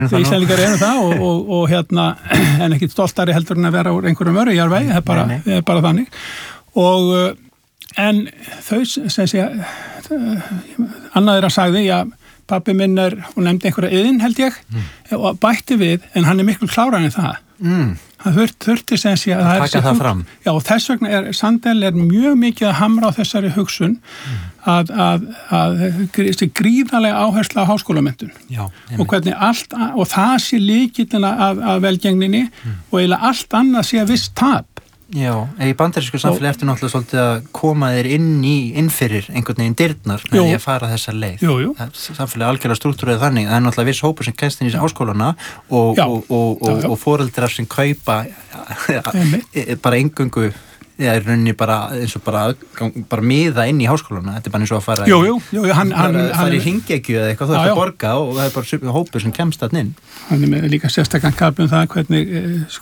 Við Íslendingar erum það og hérna, en ekki stoltari heldur en að vera úr einhverjum jarðvegi, það er bara þannig. Og, en þau, sem sé, annað þeirra sagði, já, pabbi minn og nefndi einhverja iðn held ég, og bætti við, en hann miklu klárari en það. Það þurfti sem sé að taka það fram. Já, og þess vegna Sandel mjög mikið að hamra á þessari hugsun að gríðarlega áhersla á háskólamenntun. Já, og hvernig allt, og það sé lykillinn að velgengninni og eiginlega allt annað sé að viss tap. Já, í bandarísku samfélagi ertu náttúrulega svolítið að koma þér inn fyrir einhvern veginn dyrnar með því að fara þessa leið. Jú. Samfélagi algjörlega strúktúrið þannig. Það náttúrulega viss hópur sem kemst inn í áskólana og foreldrar sem kaupa bara eingöngu í rauninni bara eins og bara miða inn í háskólana. Þetta bara eins og að fara fara í hringekju eða eitthvað, þú ert að borga og það bara hópur sem kemst þarna inn. Hann með líka sérstakann kapl það hvernig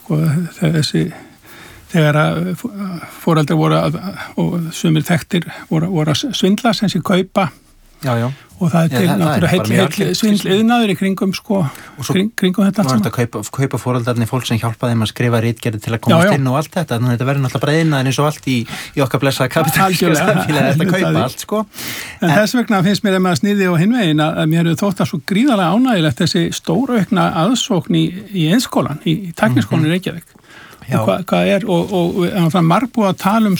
þegar foreldrar voru og sumir þekktir voru að svindla sem sé kaupa og það til náttúrulega heill svindliðnaður í kringum kringum þetta allt saman. Og kaupa foreldrarnir fólk sem hjálpa þeim að skrifa ritgerðir til að komast inn og allt þetta, þannig að þetta verður náttúrulega bara iðnaður eins og allt í okkar blessaða kapitalíska samfélagi að kaupa allt En þess vegna finnst mér að sniði á hinvegin að mér hefur þótt að svo gríðarlega ánægilegt þessi stóraukna aðsókn í iðnskólann, í tækniskólann í Reykjavík. Hvað og margbúið að tala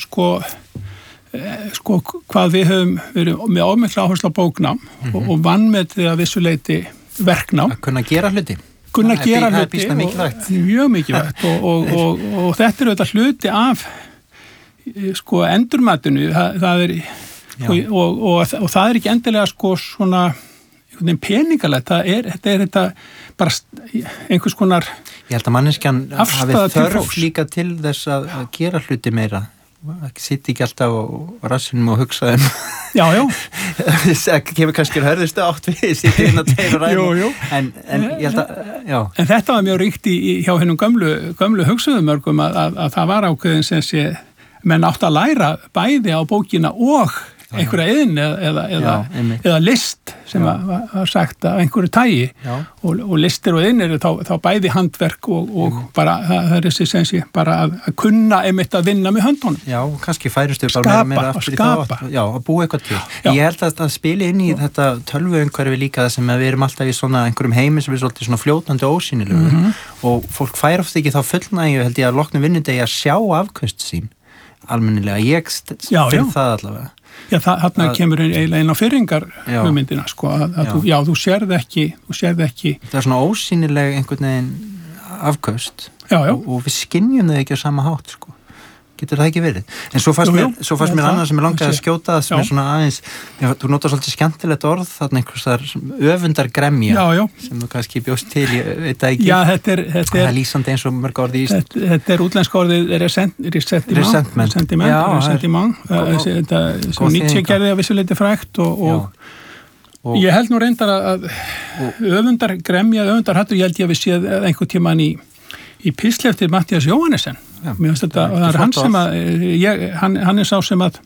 hvað við höfum verið með ofmikla áherslu á bóknám og vannmetið að vissuleiti verknám. Að kunna gera hluti. Mjög mikilvægt og þetta auðvitað hluti af endurmatinu. Og það ekki endilega svona peningalegt. Þetta er bara einhvers konar Ég held að manneskjan hafi þörf líka til þess að gera hluti meira. Sitt ekki alltaf á rassinum og hugsa Já. Það kemur kannski hörðustu átt við sitt inn að teira ræðum. En ég held að, En þetta var mjög ríkt hjá hennum gömlu hugsuðumörgum að það var ákveðin sem sé menn átt að læra bæði á bókina og einhverja iðn eða list sem var sagt af einhverju tægi og listir og iðn þá bæði handverk og bara það þessi sem sé bara að kunna einmitt að vinna með höndunum. Já, kannski færustu bara meira aftur í það. Já, að búa eitthvað til. Ég held að það spili inn í þetta tölvuumhverfi líka það sem við erum alltaf í svona einhverjum heimi sem er svolítið svona fljótandi og ósýnilegur og fólk fær oft ekki þá fullnægju held ég að loknu vinnudegi að sjá afköst sín almennilega. Ég finn það allavega. Já, þarna kemur eiginlega inn á fyrringar hugmyndina, þú sérð ekki. Það er svona ósýnileg einhvern veginn afköst og við skynjum þau ekki á sama hátt, Getur það ekki verið? En svo fannst mér annað sem ég langaði að skjóta það sem er svona aðeins, þú notar svolítið skemmtilegt orð, þarna einhversar öfundargremja sem þú kannski bjóst til, ég veit það ekki. Já, þetta er lýsandi eins og mörg orði í Þetta er útlenska orðið resentiment, sem Nietzsche gerði að vissuleiti frægt og ég held nú reyndar að öfundarhattur, ég held ég að við séð einhvern tímann í písli eftir Matthías Jóhannesen. Mér finnst þetta, og það hann sem að hann sá sem að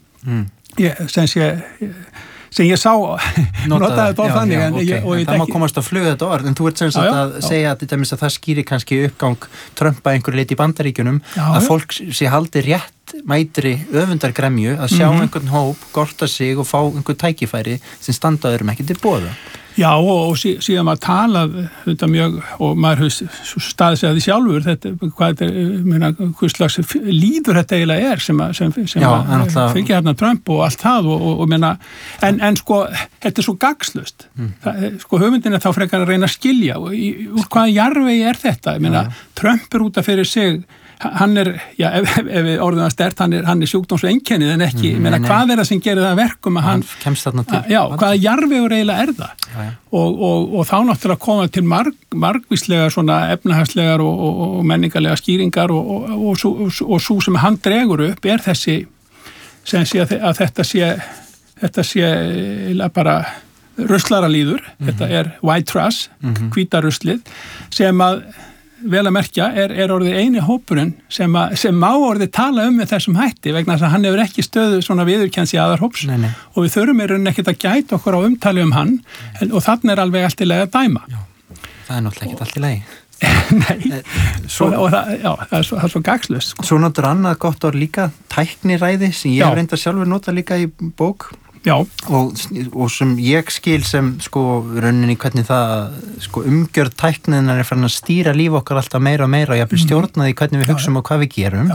sem ég sá notaði þetta orð þannig það má komast að fluga þetta orð en þú ert sem sagt að segja að það skýri kannski uppgang Trumpa einhverju leiti í Bandaríkjunum að fólk sé haldi rétt mætri öfundargremju að sjá einhvern hóp, gorta sig og fá einhver tækifæri sem standa öðrum ekki til boða. Já, og síðan maður talað þetta mjög, og maður hefur staðsegði sjálfur, hvað hvers slags líður þetta eiginlega er sem fylgir hérna Trump og allt það og en þetta er svo gagnslaust. Hugmyndin er þá frekar að reyna að skilja úr hvaða jarðvegi er þetta? Trump er út af fyrir sig hann ef við orðum að stert, hann er sjúkdómseinkennið en ekki, hvað er það sem gerir það verkum að hann kemst þarna til. Hvaða jarðvegur eiginlega er það? Og þá náttúrulega koma til margvíslegar svona efnahagslegar og menningarlega skýringar og svo sem hann dregur upp er þessi sem sé að þetta sé bara ruslaralíður, þetta er white trash, hvíta ruslið sem að vel að merkja er orðið eini hópurinn sem má orðið tala með þessum hætti vegna þess að hann hefur ekki stöðu svona viðurkenns í aðarhóps og við þurfum ekkert að gæta okkur á umtali hann og þannig er alveg allt í lagi að dæma. Það náttúrulega ekki allt í lagi. Nei, og það er svo gagslaust. Svo náttúrulega annað gott orð líka, tækniræði, sem ég hef reynda sjálfur nota líka í bók. Já. Og sem ég skil sem rauninni hvernig það umgjörð tækninar er farin að stýra líf okkar alltaf meira og meira og jafnvel stjórna því hvernig við hugsum og hvað við gerum.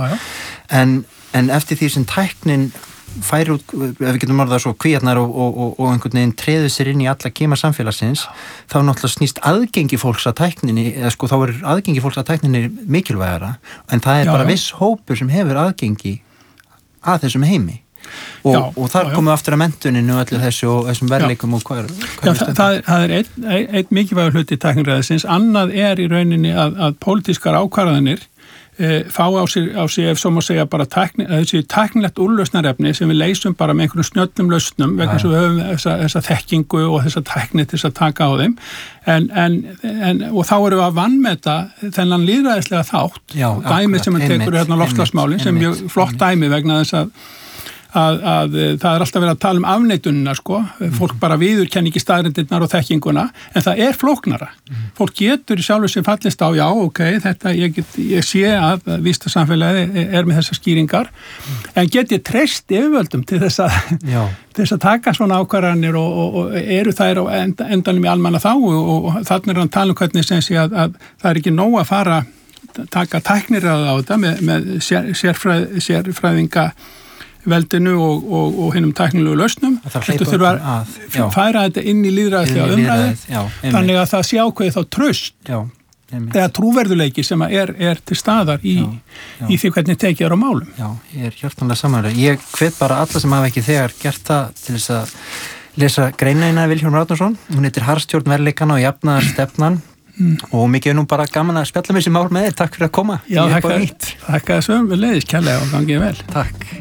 En eftir því sem tæknin færi út, ef við getum orðað svo kvíarnar og einhvern veginn treður sér inn í alla gema samfélagsins, þá náttúrulega snýst aðgengi fólks að tækninni, þá er aðgengi fólks að tækninni mikilvægara, en það er bara viss hópur sem hefur aðgengi að þessum heimi. Og þar komum við aftur að menntuninu og öllu þessu og þessum verleikum og hvað það er einn mikilvægur hluti tækniræðisins, annað er í rauninni að pólitískar ákvarðanir fá á sig ef svo má segja bara þessi tæknilegt úrlausnarefni sem við leysum bara með einhverjum snjöllum lausnum vegna sem við höfum þessa þekkingu og þessa tækni til þess að taka á þeim og þá erum við að vanmeta þennan lýðræðislega þátt dæmi sem hann tekur hérna loftslagsmálin sem mjög flott dæmi vegna þess að það er alltaf verið að tala um afneitunina fólk bara viðurkenni ekki staðreyndirnar og þekkinguna, en það er flóknara. Fólk getur sjálfur sem fallist á þetta, ég sé að vísindasamfélagið er með þessar skýringar, en get ég treyst yfirvöldum til þess að taka svona ákvarðanir og eru þær á endanum í almanna þágu og þarna er hann tala um hvernig sem sé að það er ekki nóg að fara taka tækniræði á þetta með sérfræðinga veldinu og hinnum tæknilegu lausnum. Þetta þurfa að færa þetta inn í lýðræðislega umræðu, þannig að það sé ákveðið þá traust eða trúverðuleiki sem er til staðar í því hvernig tekið er á málum. Já, ég er hjartanlega samanlega. Ég hvet bara alla sem hafa ekki þegar gert það til þess að lesa greinina Vilhjálmur Árnason. Hún heitir Harðstjórn verðleikana og jafnaðarstefnan. Og mikið er nú bara gaman að spjalla með þessi mál með þér. Takk fyrir að koma. Já, þakka þessum við leiðis kærlega og gangið vel. Takk.